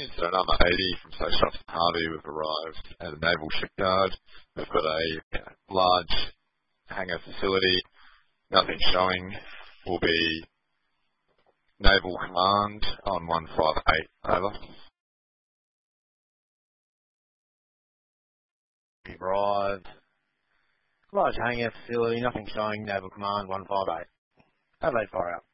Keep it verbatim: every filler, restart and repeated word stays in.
So number eighty from Socios Harvey, we've arrived at a naval shipyard. We've got a you know, large hangar facility. Nothing showing. Will be Naval Command on one five eight, over. We've arrived. Large hangar facility, nothing showing, Naval Command one five eight. Adelaide, fire out.